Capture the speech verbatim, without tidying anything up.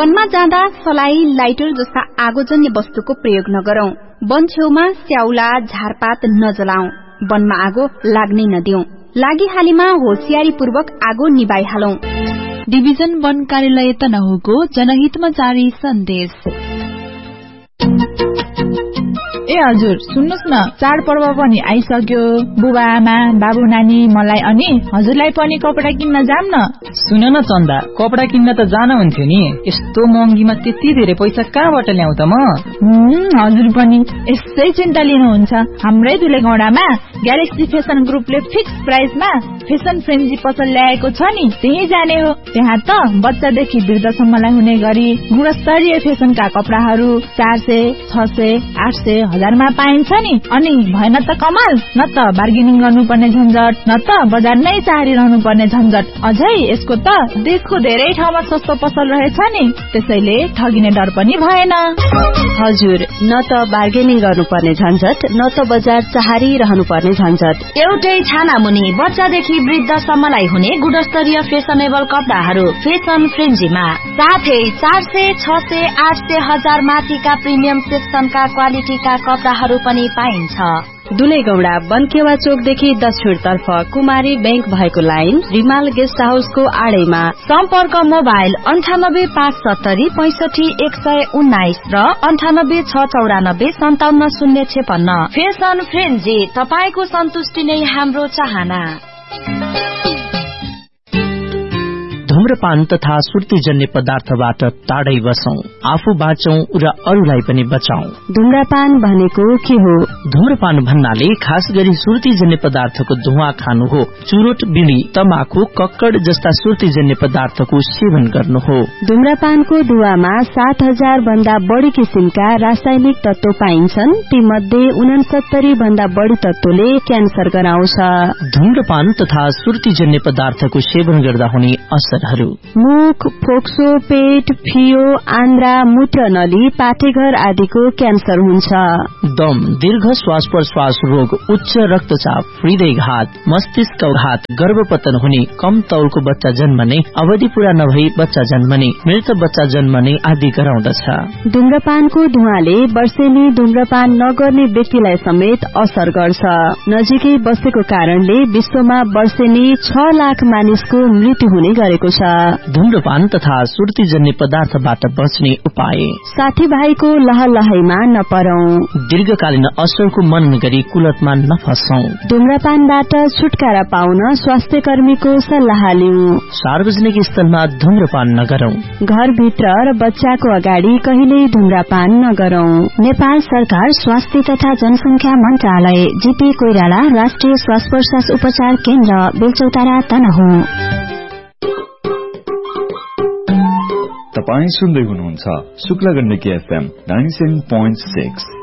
वनमा जाँदा सलाई, लाइटर जस्ता आगोजन्य वस्तुको प्रयोग नगरौं। वन छेउमा स्याउला, झारपात नजलाऊ। वनमा आगो लाग्नै नदिऊ। लागिहालीमा होशियारीपूर्वक आगो निभाइहालौं। डिभिजन वन कार्यालय तनहुको जनहितमा जारी सन्देश। ए हजुर सुन्नुस् न, चाडपर्व पनि आइसक्यो। बुबा आमा बाबु नानी मलाई अनि हजुरलाई पनि कपडा किन्न जाम न। सुन न चन्दा, कपडा किन्न त जान हुन्थ्यो नि। यस्तो महँगीमा त्यति धेरै पैसा कहाँबाट ल्याउ त म? हजुर पनि यसै चिन्ता लिनुहुन्छ। हाम्रै धुलेगौडामा ग्यालेक्सी फेसन ग्रुपले फिक्स प्राइसमा फेसन फ्रेन्जी पसल ल्याएको छ नि, त्यही जाने हो। त्यहाँ त बच्चादेखि वृद्धसम्मलाई हुने गरी गुणस्तरीय फेसनका कपडाहरू चार सय, छ सय, आठ सय, हजारमा पाइन्छ नि। अनि भएन त कमाल, न त बार्गेनिङ गर्नुपर्ने झन्झट, न त बजार नै चारिरहनु पर्ने झन्झट। अझै यसको त देशको धेरै ठाउँमा सस्तो पसल रहेछ नि, त्यसैले ठगिने डर पनि भएन। हजुर, न त बार्गेनिङ गर्नुपर्ने झन्झट, न त बजार चारिरहनु पर्ने झन्झट। एउटै छाना मुनि बच्चादेखि वृद्धसम्मलाई हुने गुणस्तरीय फेसनेबल कपडाहरू फेसन फ्रेन्जीमा। साथै चार सय, छ सय, आठ सय, हजार माथिका प्रिमियम सेक्सनका क्वालिटीका कपडाहरू पनि पाइन्छ। दुलेगौडा बनकेवा चोकदेखि दक्षिण तर्फ कुमारी बैंक भएको लाइन रिमाल गेस्ट हाउसको आडैमा। सम्पर्क मोबाइल अन्ठानब्बे पाँच सत्तरी पैसठी एक सय उन्नाइस र अन्ठानब्बे छ चौरानब्बे सन्ताउन्न शून्य छेपन्न। फेसन फ्रेन्जी, तपाईको सन्तुष्टि नै हाम्रो चाहना। धूम्रपान तथा सुर्तीजन्य पदार्थबाट टाढै बसौं, आफू बाँचौं र अरूलाई पनि बचाऊ। धूम्रपान भनेको के हो? धूम्रपान भन्नाले खास गरी सुर्तीजन्य पदार्थको धुवा खानु हो। चुरोट, बिडी, तमाखु, कक्कड जस्ता सुर्तीजन्य पदार्थको सेवन गर्नु हो। धूम्रपानको धुवामा सात हजार भन्दा बढ़ी किसिमका रासायनिक तत्व पाइन्छन्। ती मध्ये उनसत्तरी भन्दा बढ़ी तत्वले क्यान्सर गराउँछ। धूम्रपान तथा सुर्तीजन्य पदार्थको सेवन गर्दा हुने असर मुख, फोक्सो, पेट, फियो, आन्द्रा, मूत्र नली, पाठेघर आदिको क्यान्सर हुन्छ। दम, दीर्घ श्वास प्रश्वास रोग, उच्च रक्तचाप, हृदयघात, मस्तिष्कघात, गर्भपतन हुने, कम तौलको बच्चा जन्मने, अवधि पूरा नभई बच्चा जन्मने, मृत बच्चा जन्मने आदि गराउँदछ। धूम्रपानको धुवाले वर्षेनी धूम्रपान नगर्ने व्यक्तिलाई समेत असर गर्छ। नजिकै बसेको कारणले विश्वमा वर्षेनी छ लाख मानिसको मृत्यु हुने गरेको छ। धूम्रपान तथा सुर्तीजन्य पदार्थबाट बच्ने उपाय। साथीभाइको लहलहैमा नपरौं। दीर्घकालीन असरको मनन गरी कुलतमा नफसौं। धूम्रपानबाट छुटकारा पाउन स्वास्थ्य कर्मीको सल्लाह लिऊ। सार्वजनिक स्थलमा धूम्रपान नगरौं। घरभित्र र बच्चाको अगाडि कहिल्यै धूम्रपान नगरौं। नेपाल सरकार स्वास्थ्य तथा जनसंख्या मन्त्रालय, जीपी कोइराला राष्ट्रिय श्वास प्रश्वास उपचार केन्द्र, बेलचौतारा तनहुँ। तपाई सुन्दै हुनुहुन्छ Shukla Gandaki FM ninety seven point six.